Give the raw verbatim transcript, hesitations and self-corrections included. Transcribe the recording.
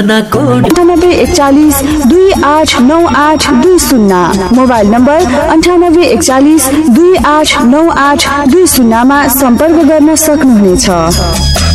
अन्ठानब्बे एकचालिस दुई आठ नौ आठ दुई शून्य मोबाइल नम्बर अन्ठानब्बे एकचालिस दुई आठ नौ आठ दुई शून्यमा सम्पर्क गर्न सक्नुहुनेछ।